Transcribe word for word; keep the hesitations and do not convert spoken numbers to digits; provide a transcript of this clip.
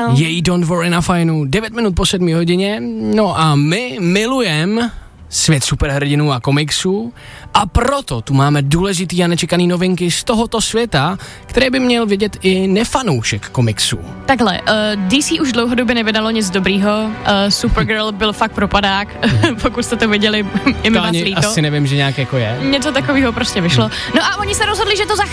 no. Její Don't Worry na Fajnu, devět minut po sedmé hodině, no a my milujeme svět superhrdinů a komiksů a proto tu máme důležitý a nečekaný novinky z tohoto světa, které by měl vidět i nefanoušek komiksů. Takhle, uh, D C už dlouhodobě nevydalo nic dobrýho, uh, Supergirl byl fakt propadák, pokud jste to viděli, je mi To vás ani líto. asi nevím, že nějak jako je. Něco takového prostě vyšlo. No a oni se rozhodli, že to